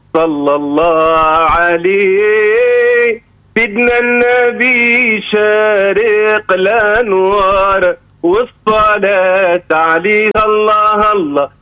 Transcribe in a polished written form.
صلى الله عليه. بدنا النبي شارق الأنوار والصلاة عليه. الله الله